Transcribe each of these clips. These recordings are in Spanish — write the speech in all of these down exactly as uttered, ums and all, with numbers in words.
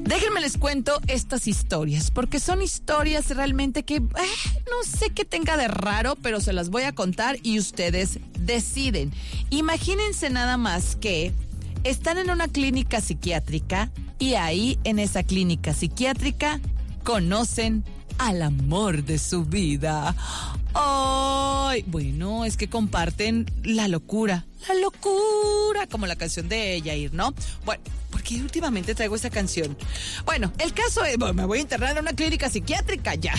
Déjenme les cuento estas historias, porque son historias realmente que eh, no sé qué tenga de raro, pero se las voy a contar y ustedes deciden. Imagínense nada más que están en una clínica psiquiátrica y ahí en esa clínica psiquiátrica conocen al amor de su vida. Ay, bueno, es que comparten la locura, la locura, como la canción de Yair, ¿no? Bueno, porque últimamente traigo esa canción. Bueno, el caso es, bueno, me voy a internar en una clínica psiquiátrica ya.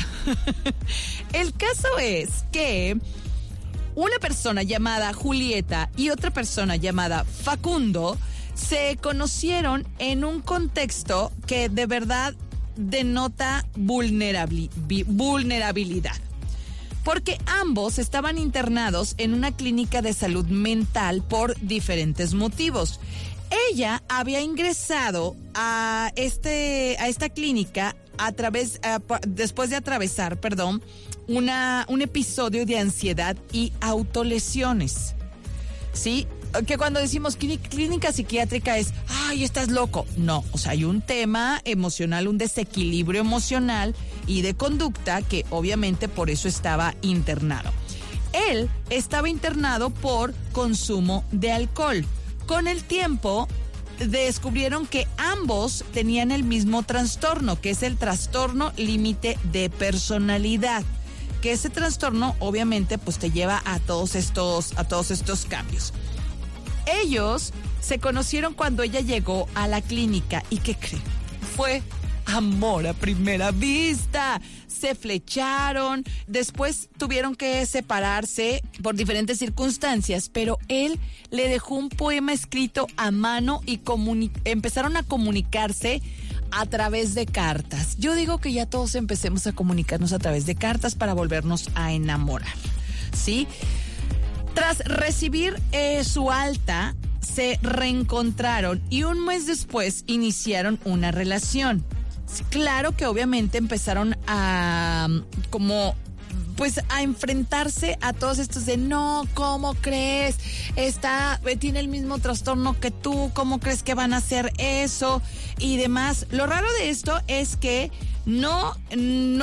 El caso es que una persona llamada Julieta y otra persona llamada Facundo se conocieron en un contexto que de verdad denota vulnerabli- vulnerabilidad. Porque ambos estaban internados en una clínica de salud mental por diferentes motivos. Ella había ingresado a este a esta clínica a través a, después de atravesar, perdón, una un episodio de ansiedad y autolesiones. ¿Sí? Que cuando decimos clínica psiquiátrica es, ay, estás loco. No, o sea, hay un tema emocional, un desequilibrio emocional y de conducta que obviamente por eso estaba internado. Él estaba internado por consumo de alcohol. Con el tiempo descubrieron que ambos tenían el mismo trastorno, que es el trastorno límite de personalidad. Que ese trastorno obviamente pues te lleva a todos estos, a todos estos cambios. Ellos se conocieron cuando ella llegó a la clínica y ¿qué creen? Fue amor a primera vista. Se flecharon, después tuvieron que separarse por diferentes circunstancias, pero él le dejó un poema escrito a mano y comuni- empezaron a comunicarse a través de cartas. Yo digo que ya todos empecemos a comunicarnos a través de cartas para volvernos a enamorar, ¿sí? Tras recibir eh, su alta, se reencontraron y un mes después iniciaron una relación. Claro que obviamente empezaron a como pues a enfrentarse a todos estos de no, ¿cómo crees? Está, tiene el mismo trastorno que tú, ¿cómo crees que van a hacer eso? Y demás. Lo raro de esto es que no, no